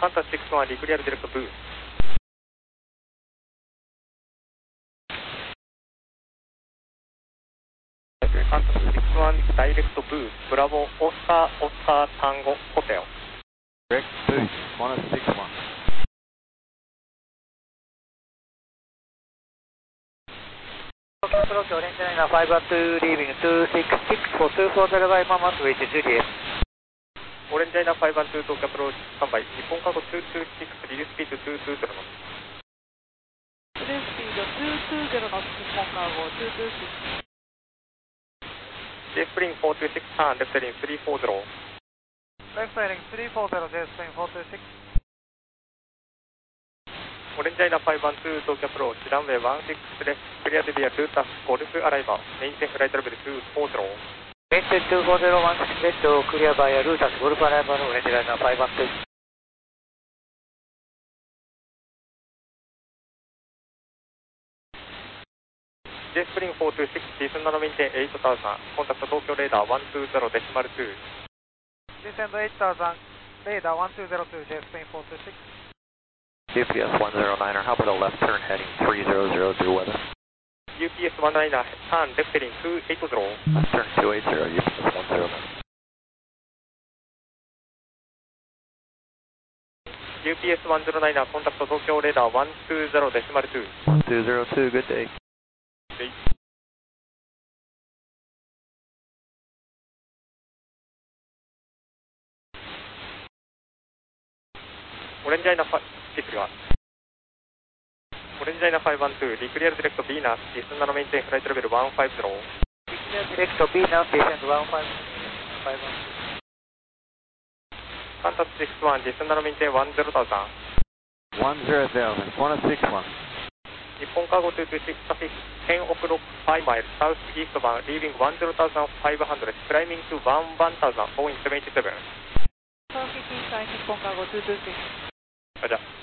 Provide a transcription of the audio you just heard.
カンタ61リクリアルディレクトブー。カンタ61ダイレクトブー、ブラボー、オスカー、タンゴ、ホテル。 Direct boost, 161. Approach Orange Liner 512 leaving 266 for 240 by Mama Switch Juliet. オレンジライナー512東京アプローチスタンバイ、日本カーゴ226、リリーススピード220の。 リリーススピード220の日本カーゴ226。 J スプリング426ターン、レフトリン340。 Left side 340 J Spring 426. オレンジライナー512東京アプローチランウェイ16レフト、クリアデビアルータスゴルフアライバー、メインテンフライトレベル240。 Maintain 24016 left clear by Lutas Golf Arrival Orange Liner 512. J スプリング426、ディスンナノメインテン8000、コンタクト東京レーダー120デシマル2。 Descend 8000 radar 1202 J Spring 426. UPS 109er, how about a left turn heading 300 due weather? UPS 109er、ターン、レフトリン280。 Left turn 280, UPS 109. UPS 109er、コンタクト東京レーダー120デシマル2。 1202, good day. オレンジライナーリクリア。オレンジライナー512、リクリアルディレクトビーナス、ディスンナノメインテンフライトレベル150。 Direct Venus Descend 150. カンタス61、ディスンナノメインテン10,000。 100,000, 161. 日本カーゴ226、パシフィック10億6 5マイル、サウスイーストバン、リービング10,500、クライミングto 1,000、Boeing 77。 South East Inside 日本カーゴ226。 じゃあ。